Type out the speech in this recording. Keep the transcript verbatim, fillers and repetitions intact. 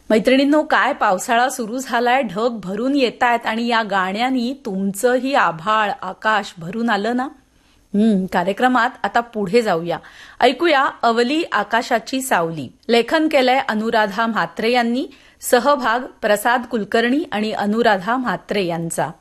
मैत्रिणींनो, काय पावसाळा सुरू झालाय, ढग भरून येतायत आणि या गाण्यानी तुमचंही आभाळ आकाश भरून आलं ना? हम्म कार्यक्रमात आता पुढे जाऊया. ऐकूया अवली आकाशाची सावली. लेखन केलंय अनुराधा म्हात्रे यांनी. सहभाग प्रसाद कुलकर्णी आणि अनुराधा म्हात्रे यांचा.